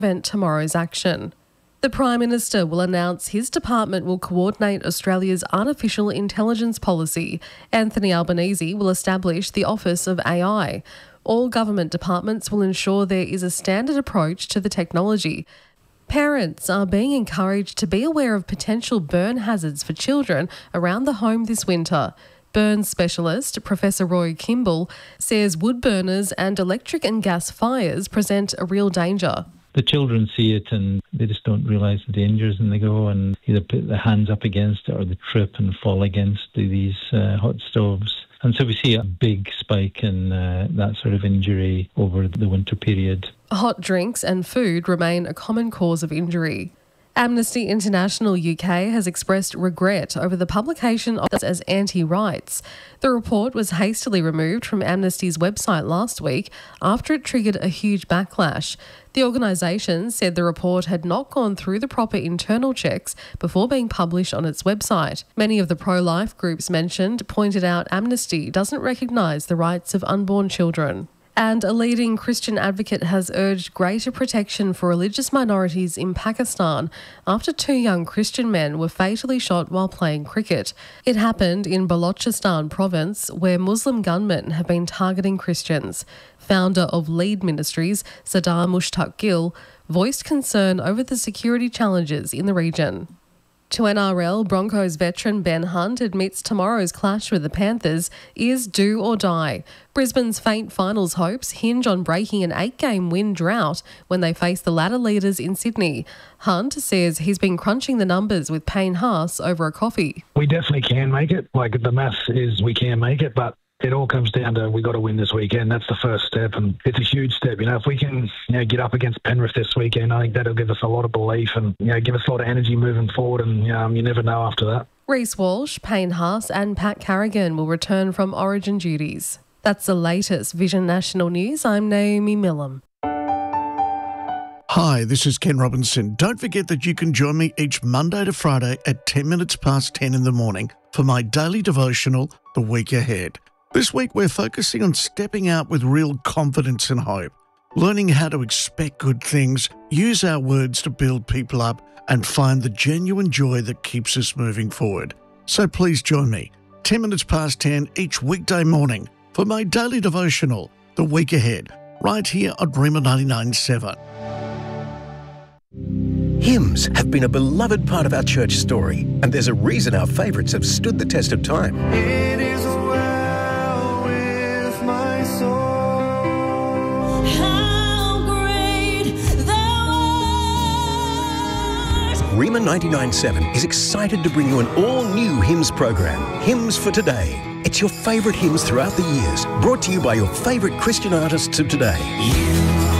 prevent tomorrow's action. The Prime Minister will announce his department will coordinate Australia's artificial intelligence policy. Anthony Albanese will establish the Office of AI. All government departments will ensure there is a standard approach to the technology. Parents are being encouraged to be aware of potential burn hazards for children around the home this winter. Burn specialist Professor Roy Kimball says wood burners and electric and gas fires present a real danger. The children see it and they just don't realise the dangers, and they go and either put their hands up against it or they trip and fall against these hot stoves. And so we see a big spike in that sort of injury over the winter period. Hot drinks and food remain a common cause of injury. Amnesty International UK has expressed regret over the publication of this as anti-rights. The report was hastily removed from Amnesty's website last week after it triggered a huge backlash. The organisation said the report had not gone through the proper internal checks before being published on its website. Many of the pro-life groups mentioned pointed out Amnesty doesn't recognise the rights of unborn children. And a leading Christian advocate has urged greater protection for religious minorities in Pakistan after 2 young Christian men were fatally shot while playing cricket. It happened in Balochistan province, where Muslim gunmen have been targeting Christians. Founder of Lead Ministries, Sadar Mushtaq Gill, voiced concern over the security challenges in the region. To NRL, Broncos veteran Ben Hunt admits tomorrow's clash with the Panthers is do or die. Brisbane's faint finals hopes hinge on breaking an 8-game win drought when they face the ladder leaders in Sydney. Hunt says he's been crunching the numbers with Payne Haas over a coffee. We definitely can make it. The maths is we can make it, but it all comes down to we got to win this weekend. That's the first step, and it's a huge step. If we can get up against Penrith this weekend, I think that'll give us a lot of belief and give us a lot of energy moving forward, and you never know after that. Reece Walsh, Payne Haas and Pat Carrigan will return from Origin duties. That's the latest Vision National News. I'm Naomi Millam. Hi, this is Ken Robinson. Don't forget that you can join me each Monday to Friday at 10 minutes past 10 in the morning for my daily devotional, The Week Ahead. This week we're focusing on stepping out with real confidence and hope, learning how to expect good things, use our words to build people up and find the genuine joy that keeps us moving forward. So please join me, 10 minutes past 10 each weekday morning for my daily devotional, The Week Ahead, right here on Rhema 99.7. Hymns have been a beloved part of our church story, and there's a reason our favourites have stood the test of time. It is well with my soul. How great thou art. Rhema 99.7 is excited to bring you an all-new hymns program, Hymns for Today. It's your favourite hymns throughout the years, brought to you by your favourite Christian artists of today.